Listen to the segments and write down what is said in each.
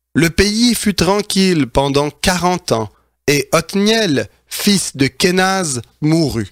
Le pays fut tranquille pendant 40 ans, et Othniel, fils de Kénaz, mourut.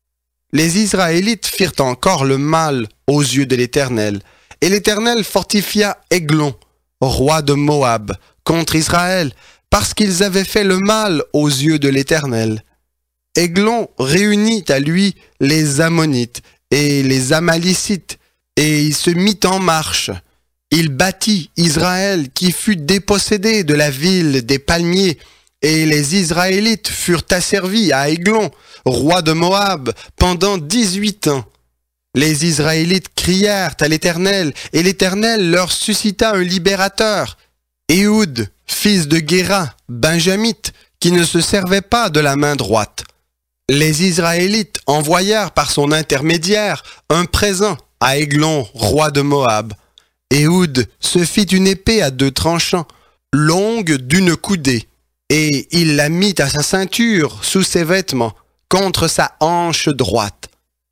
Les Israélites firent encore le mal aux yeux de l'Éternel, et l'Éternel fortifia Églon, roi de Moab, contre Israël, parce qu'ils avaient fait le mal aux yeux de l'Éternel. Églon réunit à lui les Ammonites et les Amalicites, et il se mit en marche. Il bâtit Israël qui fut dépossédé de la ville des palmiers, et les Israélites furent asservis à Églon, roi de Moab, pendant 18 ans. Les Israélites crièrent à l'Éternel, et l'Éternel leur suscita un libérateur, Éhoud, fils de Guéra, benjamite, qui ne se servait pas de la main droite. Les Israélites envoyèrent par son intermédiaire un présent à Églon, roi de Moab. Éhoud se fit une épée à 2 tranchants, longue d'une coudée, et il la mit à sa ceinture, sous ses vêtements, contre sa hanche droite.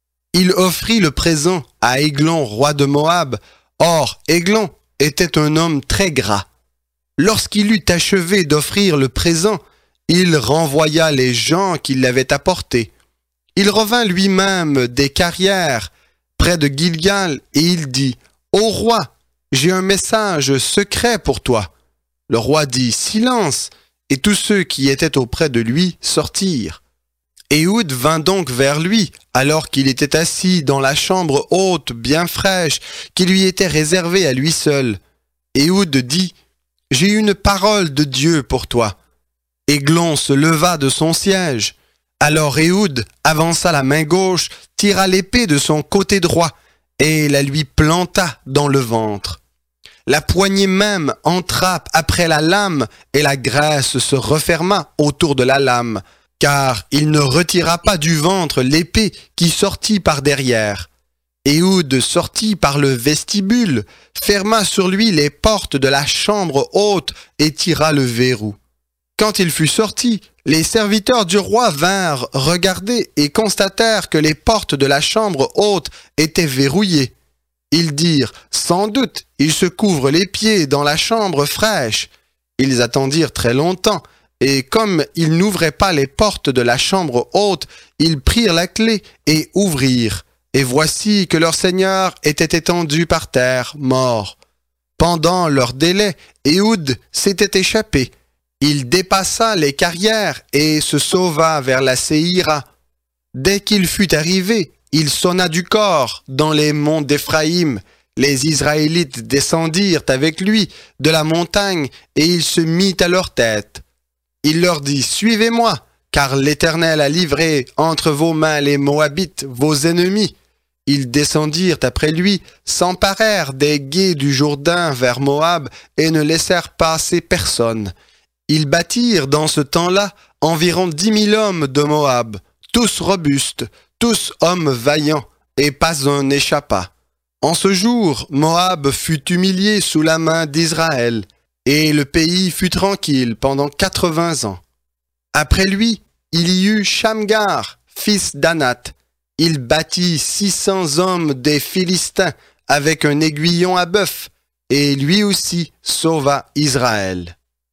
Il offrit le présent à Églon, roi de Moab. Or, Églon était un homme très gras. Lorsqu'il eut achevé d'offrir le présent, il renvoya les gens qui l'avaient apporté. Il revint lui-même des carrières près de Gilgal, et il dit, « Ô roi, j'ai un message secret pour toi. » Le roi dit, « Silence !» et tous ceux qui étaient auprès de lui sortirent. Éhoud vint donc vers lui, alors qu'il était assis dans la chambre haute, bien fraîche, qui lui était réservée à lui seul. Éhoud dit, « J'ai une parole de Dieu pour toi. » Églon se leva de son siège. Alors Éhoud avança la main gauche, tira l'épée de son côté droit, et la lui planta dans le ventre. La poignée même entra après la lame, et la graisse se referma autour de la lame, car il ne retira pas du ventre l'épée qui sortit par derrière. Éhoud sortit par le vestibule, ferma sur lui les portes de la chambre haute et tira le verrou. Quand il fut sorti, les serviteurs du roi vinrent regarder et constatèrent que les portes de la chambre haute étaient verrouillées. Ils dirent, « Sans doute, il se couvre les pieds dans la chambre fraîche. » Ils attendirent très longtemps, et comme ils n'ouvraient pas les portes de la chambre haute, ils prirent la clé et ouvrirent. Et voici que leur seigneur était étendu par terre, mort. Pendant leur délai, Éhoud s'était échappé. Il dépassa les carrières et se sauva vers la Séhira. Dès qu'il fut arrivé, il sonna du cor dans les monts d'Éphraïm. Les Israélites descendirent avec lui de la montagne et il se mit à leur tête. Il leur dit, « Suivez-moi, car l'Éternel a livré entre vos mains les Moabites, vos ennemis. » Ils descendirent après lui, s'emparèrent des gués du Jourdain vers Moab et ne laissèrent passer personne. Ils bâtirent dans ce temps-là environ 10 000 hommes de Moab, tous robustes, tous hommes vaillants, et pas un n'échappa. En ce jour, Moab fut humilié sous la main d'Israël, et le pays fut tranquille pendant 80 ans. Après lui, il y eut Shamgar, fils d'Anath. Il bâtit 600 hommes des Philistins avec un aiguillon à bœuf, et lui aussi sauva Israël.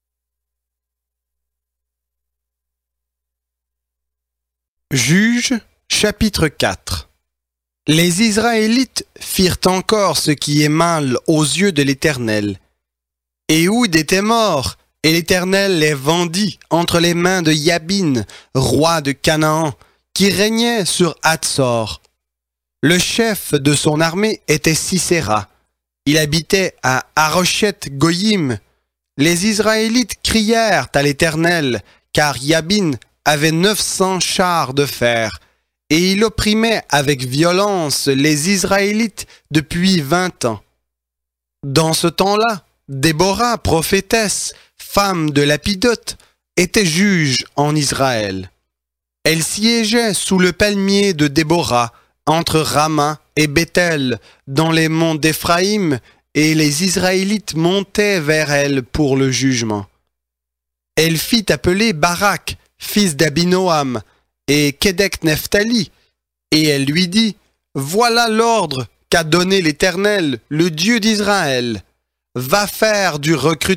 Juges, chapitre 4. Les Israélites firent encore ce qui est mal aux yeux de l'Éternel. Éhoud était mort, et l'Éternel les vendit entre les mains de Yabin, roi de Canaan, qui régnait sur Hatsor. Le chef de son armée était Sisera. Il habitait à Haroshet-Goyim. Les Israélites crièrent à l'Éternel, car Yabin avait 900 chars de fer, et il opprimait avec violence les Israélites depuis 20 ans. Dans ce temps-là, Déborah, prophétesse, femme de Lapidote, était juge en Israël. Elle siégeait sous le palmier de Déborah, entre Rama et Béthel, dans les monts d'Éphraïm, et les Israélites montaient vers elle pour le jugement. Elle fit appeler Barak, fils d'Abinoam, et Kédek Nephtali, et elle lui dit, « Voilà l'ordre qu'a donné l'Éternel, le Dieu d'Israël. Va faire du recrutement